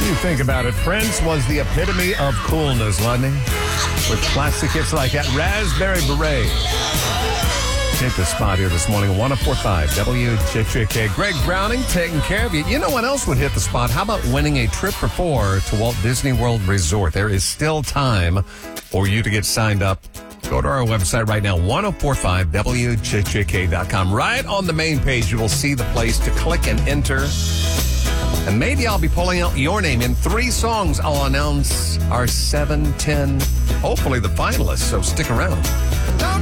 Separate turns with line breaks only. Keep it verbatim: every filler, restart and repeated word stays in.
you think about it, Prince was the epitome of coolness, wasn't he? With classic hits like that, Raspberry Beret. Hit the spot here this morning, one oh four point five W J J K. Greg Browning taking care of you. You know what else would hit the spot? How about winning a trip for four to Walt Disney World Resort? There is still time for you to get signed up. Go to our website right now, ten forty-five W J J K dot com. Right on the main page, you will see the place to click and enter. And maybe I'll be pulling out your name. In three songs, I'll announce our seven, ten, hopefully the finalists, so stick around.